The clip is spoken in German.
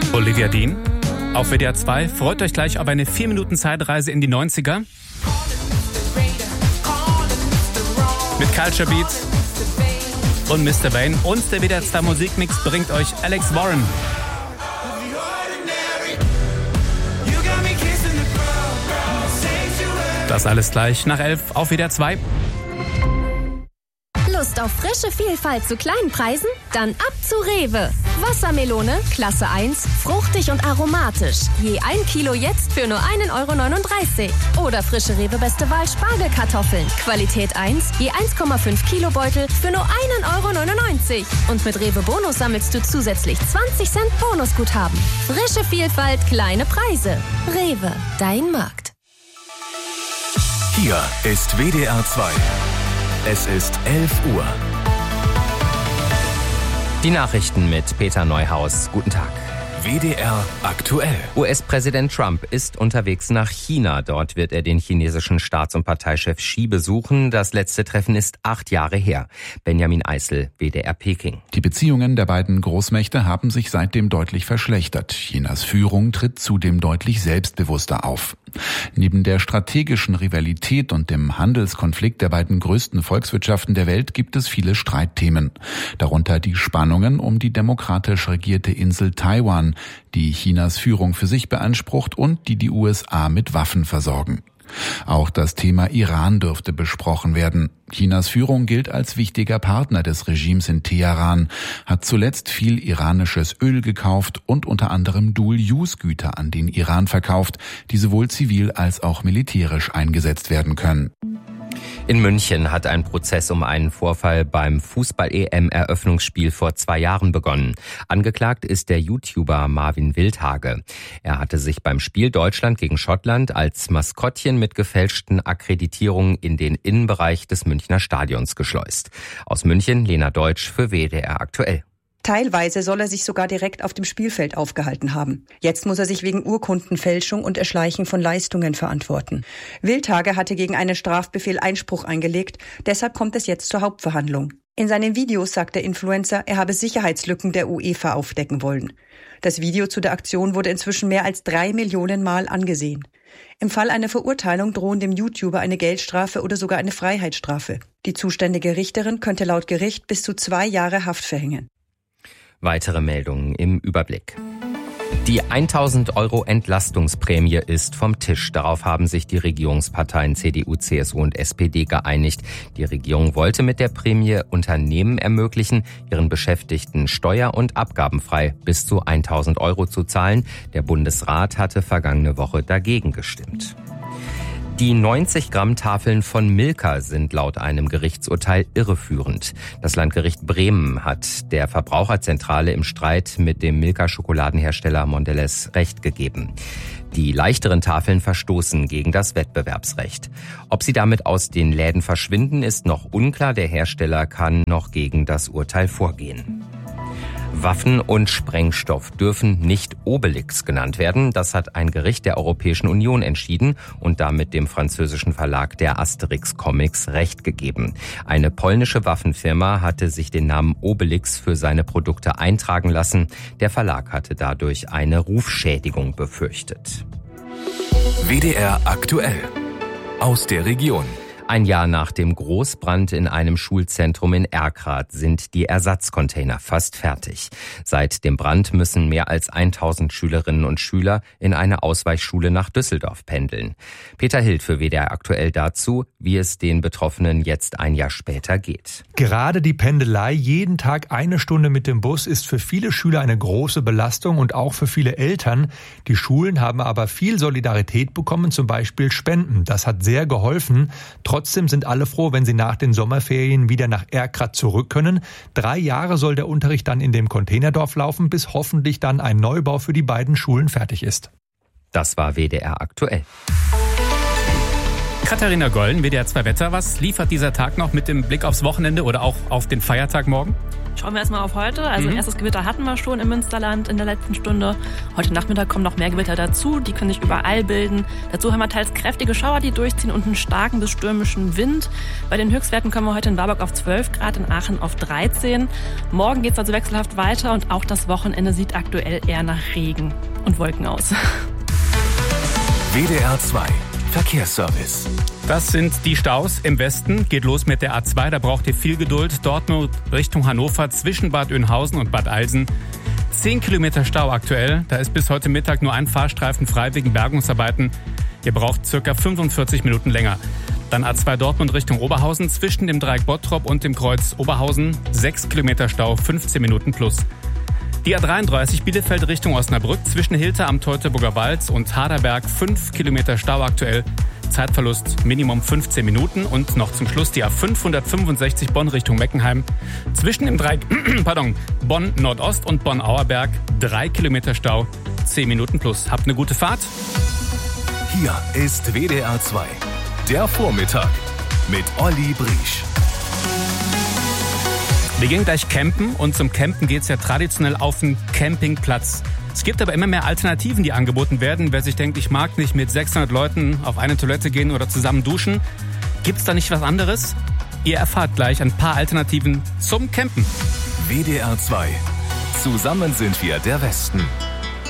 Olivia Dean auf WDR 2. Freut euch gleich auf eine 4-Minuten-Zeitreise in die 90er. Mit Culture Beat und Mr. Bane. Und der WDR 2 Musikmix bringt euch Alex Warren. Das alles gleich nach 11 auf WDR 2. Lust auf frische Vielfalt zu kleinen Preisen? Dann ab zu Rewe. Wassermelone, Klasse 1, fruchtig und aromatisch. Je 1 Kilo jetzt für nur 1,39 €. Oder frische Rewe Beste Wahl Spargelkartoffeln. Qualität 1, je 1,5 Kilo Beutel für nur 1,99 €. Und mit Rewe Bonus sammelst du zusätzlich 20 Cent Bonusguthaben. Frische Vielfalt, kleine Preise. Rewe, dein Markt. Hier ist WDR 2. Es ist 11 Uhr. Die Nachrichten mit Peter Neuhaus. Guten Tag. WDR aktuell. US-Präsident Trump ist unterwegs nach China. Dort wird er den chinesischen Staats- und Parteichef Xi besuchen. Das letzte Treffen ist 8 Jahre her. Benjamin Eisel, WDR Peking. Die Beziehungen der beiden Großmächte haben sich seitdem deutlich verschlechtert. Chinas Führung tritt zudem deutlich selbstbewusster auf. Neben der strategischen Rivalität und dem Handelskonflikt der beiden größten Volkswirtschaften der Welt gibt es viele Streitthemen. Darunter die Spannungen um die demokratisch regierte Insel Taiwan, die Chinas Führung für sich beansprucht und die USA mit Waffen versorgen. Auch das Thema Iran dürfte besprochen werden. Chinas Führung gilt als wichtiger Partner des Regimes in Teheran, hat zuletzt viel iranisches Öl gekauft und unter anderem Dual-Use-Güter an den Iran verkauft, die sowohl zivil als auch militärisch eingesetzt werden können. In München hat ein Prozess um einen Vorfall beim Fußball-EM-Eröffnungsspiel vor 2 Jahren begonnen. Angeklagt ist der YouTuber Marvin Wildhage. Er hatte sich beim Spiel Deutschland gegen Schottland als Maskottchen mit gefälschten Akkreditierungen in den Innenbereich des Münchner Stadions geschleust. Aus München, Lena Deutsch für WDR aktuell. Teilweise soll er sich sogar direkt auf dem Spielfeld aufgehalten haben. Jetzt muss er sich wegen Urkundenfälschung und Erschleichen von Leistungen verantworten. Wildhage hatte gegen einen Strafbefehl Einspruch eingelegt, deshalb kommt es jetzt zur Hauptverhandlung. In seinen Videos sagt der Influencer, er habe Sicherheitslücken der UEFA aufdecken wollen. Das Video zu der Aktion wurde inzwischen mehr als 3 Millionen Mal angesehen. Im Fall einer Verurteilung drohen dem YouTuber eine Geldstrafe oder sogar eine Freiheitsstrafe. Die zuständige Richterin könnte laut Gericht bis zu 2 Jahre Haft verhängen. Weitere Meldungen im Überblick. Die 1.000 € Entlastungsprämie ist vom Tisch. Darauf haben sich die Regierungsparteien CDU, CSU und SPD geeinigt. Die Regierung wollte mit der Prämie Unternehmen ermöglichen, ihren Beschäftigten steuer- und abgabenfrei bis zu 1.000 € zu zahlen. Der Bundesrat hatte vergangene Woche dagegen gestimmt. Die 90-Gramm-Tafeln von Milka sind laut einem Gerichtsurteil irreführend. Das Landgericht Bremen hat der Verbraucherzentrale im Streit mit dem Milka-Schokoladenhersteller Mondelez Recht gegeben. Die leichteren Tafeln verstoßen gegen das Wettbewerbsrecht. Ob sie damit aus den Läden verschwinden, ist noch unklar. Der Hersteller kann noch gegen das Urteil vorgehen. Waffen und Sprengstoff dürfen nicht Obelix genannt werden. Das hat ein Gericht der Europäischen Union entschieden und damit dem französischen Verlag der Asterix Comics Recht gegeben. Eine polnische Waffenfirma hatte sich den Namen Obelix für seine Produkte eintragen lassen. Der Verlag hatte dadurch eine Rufschädigung befürchtet. WDR aktuell. Aus der Region. Ein Jahr nach dem Großbrand in einem Schulzentrum in Erkrath sind die Ersatzcontainer fast fertig. Seit dem Brand müssen mehr als 1.000 Schülerinnen und Schüler in eine Ausweichschule nach Düsseldorf pendeln. Peter Hild für WDR aktuell dazu, wie es den Betroffenen jetzt ein Jahr später geht. Gerade die Pendelei, jeden Tag 1 Stunde mit dem Bus, ist für viele Schüler eine große Belastung und auch für viele Eltern. Die Schulen haben aber viel Solidarität bekommen, zum Beispiel Spenden. Das hat sehr geholfen. Trotzdem sind alle froh, wenn sie nach den Sommerferien wieder nach Erkrath zurück können. 3 Jahre soll der Unterricht dann in dem Containerdorf laufen, bis hoffentlich dann ein Neubau für die beiden Schulen fertig ist. Das war WDR aktuell. Katharina Gollen, WDR 2 Wetter. Was liefert dieser Tag noch mit dem Blick aufs Wochenende oder auch auf den Feiertag morgen? Schauen wir erstmal auf heute. Also erstes Gewitter hatten wir schon im Münsterland in der letzten Stunde. Heute Nachmittag kommen noch mehr Gewitter dazu. Die können sich überall bilden. Dazu haben wir teils kräftige Schauer, die durchziehen und einen starken bis stürmischen Wind. Bei den Höchstwerten kommen wir heute in Warburg auf 12 Grad, in Aachen auf 13. Morgen geht es also wechselhaft weiter und auch das Wochenende sieht aktuell eher nach Regen und Wolken aus. WDR 2 Verkehrsservice. Das sind die Staus im Westen. Geht los mit der A2, da braucht ihr viel Geduld. Dort nur Richtung Hannover zwischen Bad Oeynhausen und Bad Eilsen. 10 Kilometer Stau aktuell. Da ist bis heute Mittag nur ein Fahrstreifen frei wegen Bergungsarbeiten. Ihr braucht circa 45 Minuten länger. Dann A2 Dortmund Richtung Oberhausen zwischen dem Dreieck Bottrop und dem Kreuz Oberhausen. 6 Kilometer Stau, 15 Minuten plus. Die A33 Bielefeld Richtung Osnabrück zwischen Hilter am Teutoburger Wald und Harderberg 5 Kilometer Stau aktuell. Zeitverlust Minimum 15 Minuten. Und noch zum Schluss die A565 Bonn Richtung Meckenheim. Zwischen dem Dreieck Bonn Nordost und Bonn Auerberg 3 Kilometer Stau, 10 Minuten plus. Habt eine gute Fahrt. Hier ist WDR 2. Der Vormittag mit Olli Briesch. Wir gehen gleich campen und zum Campen geht's ja traditionell auf den Campingplatz. Es gibt aber immer mehr Alternativen, die angeboten werden. Wer sich denkt, ich mag nicht mit 600 Leuten auf eine Toilette gehen oder zusammen duschen, gibt's da nicht was anderes? Ihr erfahrt gleich ein paar Alternativen zum Campen. WDR 2. Zusammen sind wir der Westen.